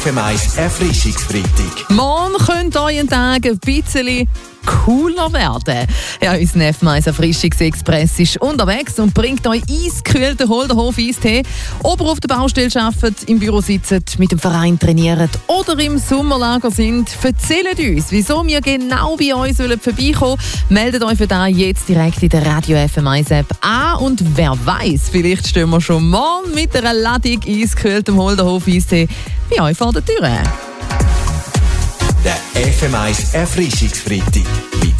FM1 Erfrischungsfreitag. Morgen könnte euer Tag ein bisschen cooler werden. Ja, unser FM1 Erfrischungsexpress ist unterwegs und bringt euch eiskühlten Holderhof-Eistee. Ob ihr auf der Baustelle arbeitet, im Büro sitzt, mit dem Verein trainiert oder im Sommerlager sind, erzählt uns, wieso wir genau bei euch vorbeikommen sollen. Meldet euch für das jetzt direkt in der Radio FM1 App an. Und wer weiß, vielleicht stehen wir schon morgen mit einer Ladung eiskühltem Holderhof-Eistee bei euch vor der Tür. Der FM1 Erfrischungsfreitag mit